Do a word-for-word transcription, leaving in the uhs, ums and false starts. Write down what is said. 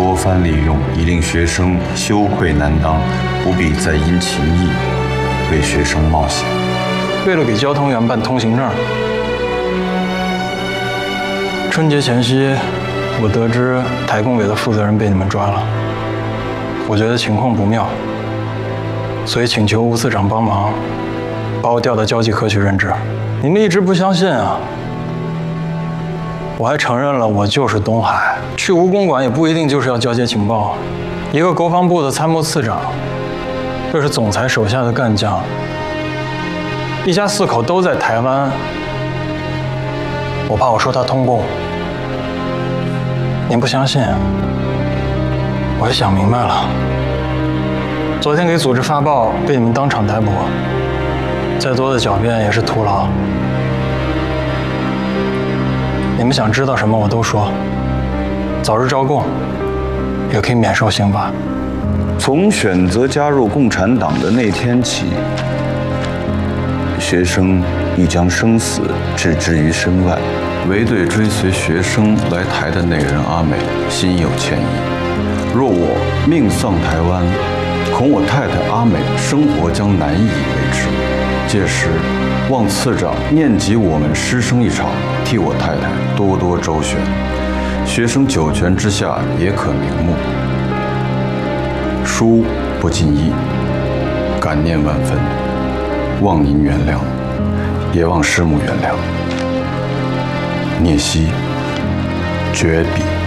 多番利用，已令学生羞愧难当，不必再因情义为学生冒险。 为了给交通员办通行证，春节前夕，我得知台工委的负责人被你们抓了，我觉得情况不妙，所以请求吴次长帮忙，把我调到交际科去任职。你们一直不相信啊！我还承认了，我就是东海。去吴公馆也不一定就是要交接情报。一个国防部的参谋次长，又是总裁手下的干将，一家四口都在台湾。我怕我说他通共，您不相信，我也想明白了。昨天给组织发报，被你们当场逮捕，再多的狡辩也是徒劳。你们想知道什么我都说，早日招供，也可以免受刑罚。 从选择加入共产党的那天起，学生已将生死置之于身外，唯对追随学生来台的那人阿美心有歉意。若我命丧台湾，恐我太太阿美生活将难以维持。届时，望次长念及我们师生一场，替我太太多多周旋，学生九泉之下也可瞑目。书不尽意，感念万分，望您原谅，也望师母原谅。聂希，绝笔。